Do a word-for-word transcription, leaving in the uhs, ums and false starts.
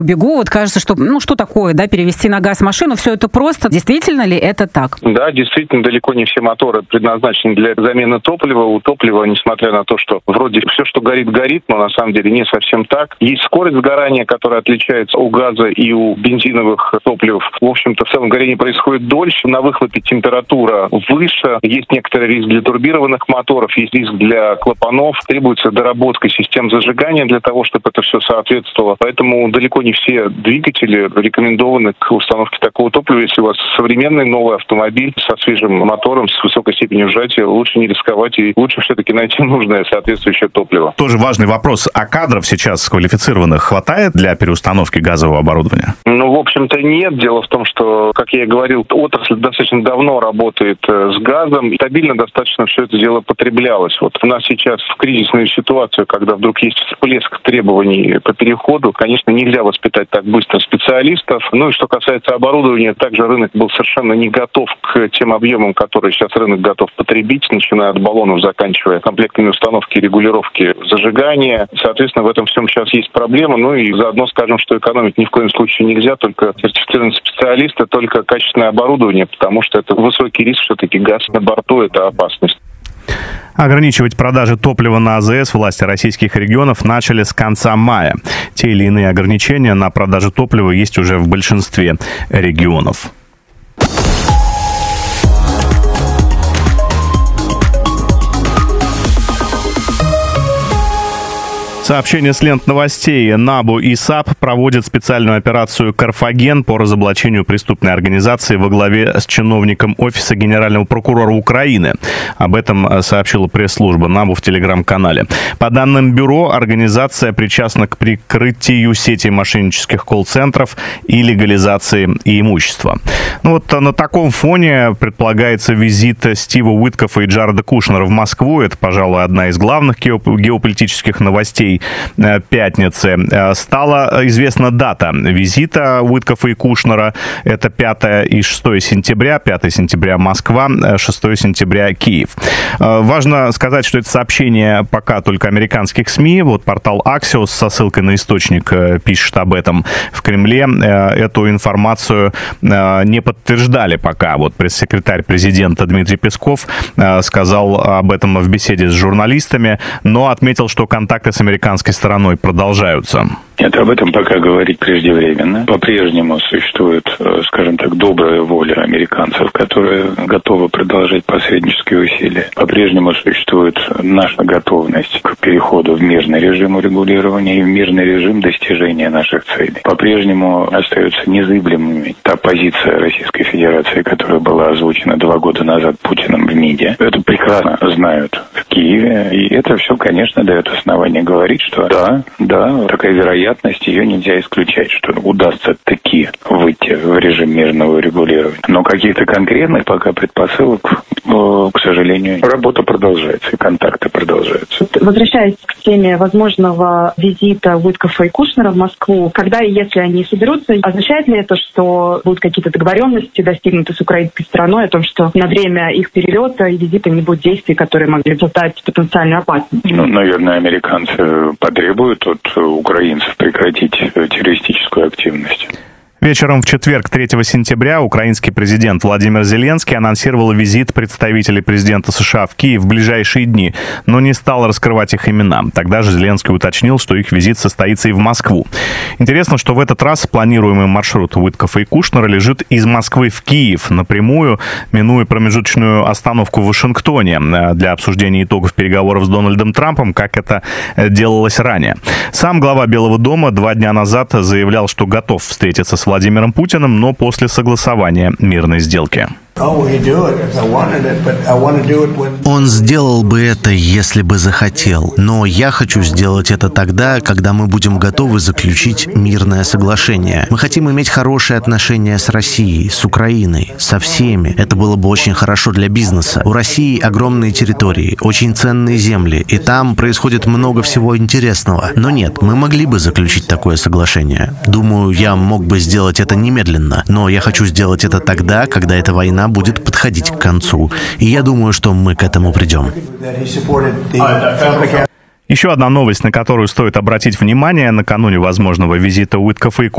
бегу, вот кажется, что, ну, что такое, да, перевести на газ машину, все это просто. Действительно ли это так? Да, действительно, далеко не все моторы предназначены для замены топлива. У топлива, несмотря на то, что вроде все, что горит, горит, но на самом деле не совсем так. Есть скорость сгорания, которая отличается у газа и у бензиновых топливов. В общем-то, в целом горение происходит дольше, на выхлопе температура выше, есть некоторый риск для турбированных моторов, есть риск для клапанов, требуется доработка систем зажигания для того, чтобы это все соответствовало. Поэтому далеко не все двигатели рекомендованы к установке такого топлива. Если у вас современный новый автомобиль со свежим мотором, с высокой степенью сжатия, лучше не рисковать и лучше все-таки найти нужное соответствующее топливо. Тоже важный вопрос. А кадров сейчас квалифицированных хватает для переустановки газового оборудования? Ну, в общем-то, нет. Дело в том, что, как я и говорил, отрасль достаточно давно работает с газом. И стабильно достаточно все это дело потреблялось. Вот у нас сейчас в кризисную ситуацию, когда вдруг есть всплеск требований по переходу, конечно, нельзя воспитать так быстро специалистов. Ну и что касается оборудования, также рынок был совершенно не готов к тем объемам, которые сейчас рынок готов потребить, начиная от баллонов, заканчивая комплектами установки и регулировки зажигания. Соответственно, в этом всем сейчас есть проблема. Ну и заодно скажем, что экономить ни в коем случае нельзя, только сертифицированные специалисты, только качественное оборудование, потому что это высокий риск, все-таки газ на борту – это опасность. Ограничивать продажи топлива на АЗС власти российских регионов начали с конца мая. Те или иные ограничения на продажу топлива есть уже в большинстве регионов. Сообщение с лент новостей. НАБУ и САП проводят специальную операцию «Карфаген» по разоблачению преступной организации во главе с чиновником Офиса Генерального прокурора Украины. Об этом сообщила пресс-служба НАБУ в телеграм-канале. По данным бюро, организация причастна к прикрытию сети мошеннических колл-центров и легализации имущества. Ну вот на таком фоне предполагается визит Стива Уиткоффа и Джареда Кушнера в Москву. Это, пожалуй, одна из главных геополитических новостей пятницы. Стала известна дата визита Уиткоффа и Кушнера. Это пятое и шестое сентября. пятое сентября Москва, шестое сентября Киев. Важно сказать, что это сообщение пока только американских СМИ. Вот портал Axios со ссылкой на источник пишет об этом. В Кремле эту информацию не подтверждали пока. Вот пресс-секретарь президента Дмитрий Песков сказал об этом в беседе с журналистами, но отметил, что контакты с американской стороной продолжаются. Нет, об этом пока говорить преждевременно. По-прежнему существует, скажем так, добрая воля американцев, которые готовы продолжать посреднические усилия. По-прежнему существует наша готовность к переходу в мирный режим урегулирования и в мирный режим достижения наших целей. По-прежнему остаются незыблемыми та позиция Российской Федерации, которая была озвучена два года назад Путиным в МИДе. Это прекрасно знают в Киеве, и это все, конечно, дает основание говорить, что да, да, такая вероятность, ее нельзя исключать, что удастся таки выйти в режим мирного регулирования. Но каких-то конкретных пока предпосылок, к сожалению, работа продолжается и контакты продолжаются. Возвращаясь к теме возможного визита Уиткоффа и Кушнера в Москву, когда и если они соберутся, означает ли это, что будут какие-то договоренности достигнуты с украинской стороной о том, что на время их перелета и визита не будет действий, которые могли бы стать потенциально опасными? Ну, наверное, американцы потребуют от украинцев прекратить террористическую активность. Вечером в четверг, третьего сентября, украинский президент Владимир Зеленский анонсировал визит представителей президента США в Киев в ближайшие дни, но не стал раскрывать их имена. Тогда же Зеленский уточнил, что их визит состоится и в Москву. Интересно, что в этот раз планируемый маршрут Уиткоффа и Кушнера лежит из Москвы в Киев напрямую, минуя промежуточную остановку в Вашингтоне для обсуждения итогов переговоров с Дональдом Трампом, как это делалось ранее. Сам глава Белого дома два дня назад заявлял, что готов встретиться с Владимиром Путиным, но после согласования мирной сделки. Он сделал бы это, если бы захотел. Но я хочу сделать это тогда, когда мы будем готовы заключить мирное соглашение. Мы хотим иметь хорошие отношения с Россией, с Украиной, со всеми. Это было бы очень хорошо для бизнеса. У России огромные территории, очень ценные земли, и там происходит много всего интересного. Но нет, мы могли бы заключить такое соглашение. Думаю, я мог бы сделать это немедленно, но я хочу сделать это тогда, когда эта война будет подходить к концу. И я думаю, что мы к этому придем. Еще одна новость, на которую стоит обратить внимание накануне возможного визита Уиткофа и